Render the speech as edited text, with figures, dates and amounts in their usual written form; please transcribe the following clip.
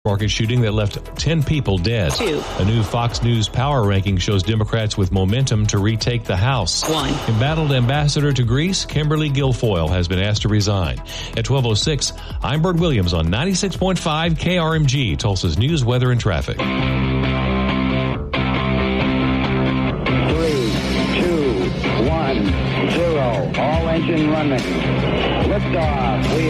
market shooting that left 10 people dead. 2. A new Fox News power ranking shows Democrats with momentum to retake the House. 1. Embattled ambassador to Greece, Kimberly Guilfoyle, has been asked to resign. At 12:06, I'm Bert Williams on 96.5 KRMG, Tulsa's news, weather, and traffic. 3, 2, 1, 0. All engine running. Liftoff. We